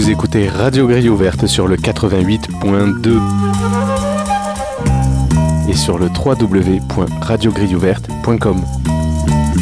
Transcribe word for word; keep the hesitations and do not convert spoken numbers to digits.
Vous écoutez Radio Grille Ouverte sur le quatre-vingt-huit point deux et sur le w w w point radio grille ouverte point com.